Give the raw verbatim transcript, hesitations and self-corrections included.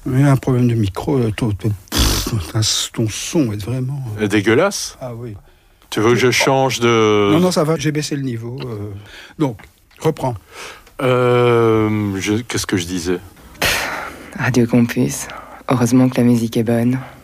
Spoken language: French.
Il y a un problème de micro. euh, Ton, ton, pff, ton son est vraiment... Euh, Dégueulasse. Ah oui. Tu veux que je change de... Non, non, ça va, j'ai baissé le niveau. euh. Donc, reprends. Euh, je- Qu'est-ce que je disais? Radio Campus. Heureusement que la musique est bonne.